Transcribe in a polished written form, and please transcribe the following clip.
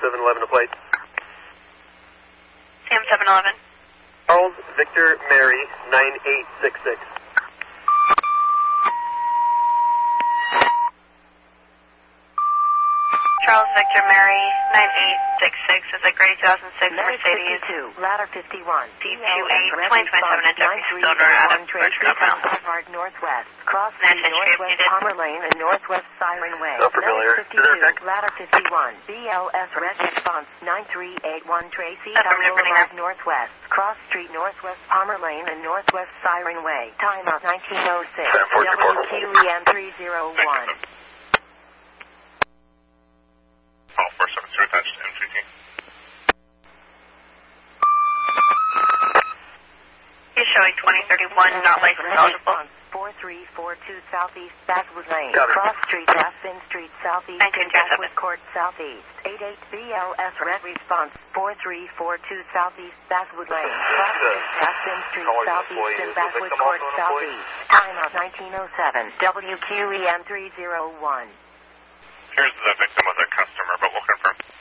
711 to plate. Sam 711. Charles Victor Mary 9866. Charles Victor Mary 9866 is a gray 2006 Mercedes. 52, ladder 51. D28 2027 at Jefferson Silver out of Berkshire Boulevard. Boulevard Northwest. Cross Street Northwest Palmer Lane and Northwest Siren Way. So familiar. 52, ladder 51. BLS red response 9381 Tracy Boulevard Northwest. Cross Street Northwest Palmer Lane and Northwest Siren Way. Time out 1906. WQEM 301. Call 472 attached to MCT. He's showing 2031, not license eligible. 4342 Southeast Basswood Lane. Got it. Cross Street, Aspen Street Southeast, and 1927. Basswood Court Southeast. 88 BLS red response 4342 Southeast Basswood Lane. Cross Street, Aspen Street Southeast, and Basswood Court Southeast. Time out 1907. WQEM 301. Here's the victim with a customer, but we'll confirm.